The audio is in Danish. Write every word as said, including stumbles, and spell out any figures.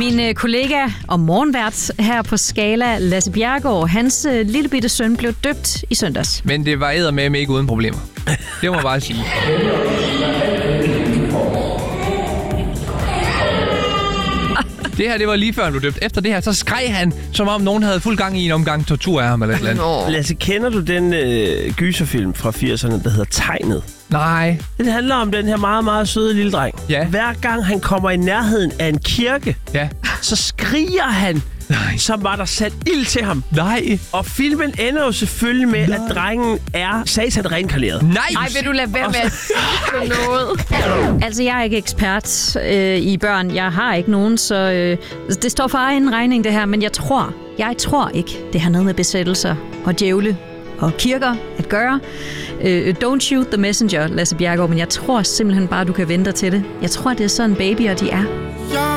Min øh, kollega og morgenvært her på Skala, Lasse Bjerregaard, hans øh, lille bitte søn blev døbt i søndags. Men det var eddermame ikke uden problemer. Det må jeg bare sige. Det her, det var lige før han blev døbt. Efter det her, så skreg han, som om nogen havde fuld gang i en omgang tortur af ham eller et eller andet. Lasse, kender du den øh, gyserfilm fra firserne, der hedder Tegnet? Nej. Det handler om den her meget, meget søde lille dreng. Ja. Hver gang han kommer i nærheden af en kirke, ja. så skriger han, Nej. som var der sat ild til ham. Nej. Og filmen ender jo selvfølgelig med, Nej. at drengen er satan reinkarneret. Nej. Ej, vil du lade være med at sige noget? Altså, jeg er ikke ekspert øh, i børn. Jeg har ikke nogen, så øh, det står for egen regning, det her. Men jeg tror, jeg tror ikke, det har noget med besættelser og djævle og kirker at gøre. Uh, don't shoot the messenger, Lasse Bjerregaard, men jeg tror simpelthen bare, du kan vente dig til det. Jeg tror, det er sådan babyer, de er.